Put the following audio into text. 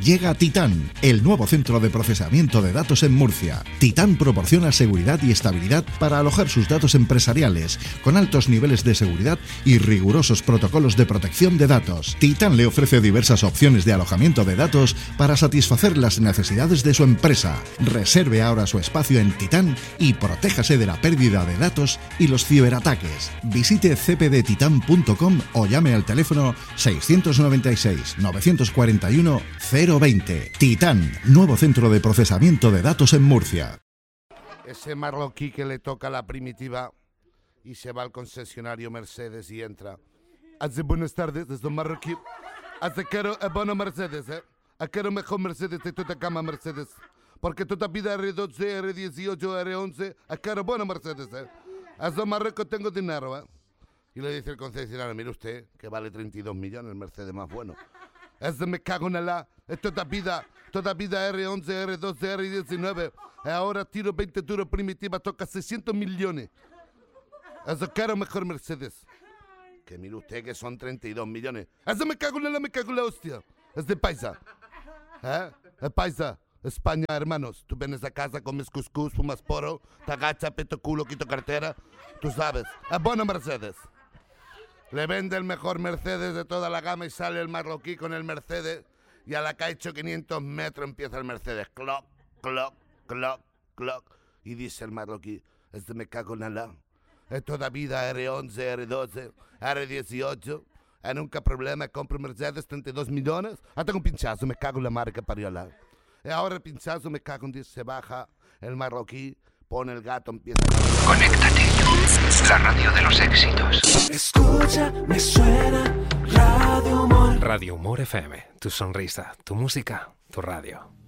Llega Titán, el nuevo centro de procesamiento de datos en Murcia. Titán proporciona seguridad y estabilidad para alojar sus datos empresariales, con altos niveles de seguridad y rigurosos protocolos de protección de datos. Titán le ofrece diversas opciones de alojamiento de datos para satisfacer las necesidades de su empresa. Reserve ahora su espacio en Titán y protéjase de la pérdida de datos y los ciberataques. Visite cpdtitan.com o llame al teléfono 696 941 020. Titán, nuevo centro de procesamiento de datos en Murcia. Ese marroquí que le toca la primitiva y se va al concesionario Mercedes y entra. Hace buenas tardes, desde marroquí. Hace quiero bueno Mercedes, quiero mejor Mercedes de toda cama Mercedes. Porque toda vida R12, R18, R11, quiero bueno Mercedes, Hace Marruecos tengo dinero, Y le dice el concesionario, mire usted, que vale 32 millones el Mercedes más bueno. Ese me cago en la... Toda vida R11, R12, R19. Ahora tiro 20 turos primitiva, toca 600 millones. Eso quiero mejor Mercedes. Que mire usted que son 32 millones. Eso me cago en la hostia. Es de paisa. Es paisa. España, hermanos. Tú vienes a casa, comes cuscús, fumas poro, te agachas, peto culo, quito cartera. Tú sabes. Es bueno Mercedes. Le vende el mejor Mercedes de toda la gama y sale el marroquí con el Mercedes y a la que ha hecho 500 metros empieza el Mercedes. Cloc, cloc, cloc, cloc. Y dice el marroquí, me cago en la... Es toda vida R11, R12, R18. Nunca problema, compro Mercedes, 32 millones. Tengo un pinchazo, me cago en la marca para la. Y ahora el pinchazo, me cago en Dios, se baja el marroquí, pone el gato, empieza a... Conéctate, la radio de los éxitos. Escucha, me suena Radio Humor. Radio Humor FM, tu sonrisa, tu música, tu radio.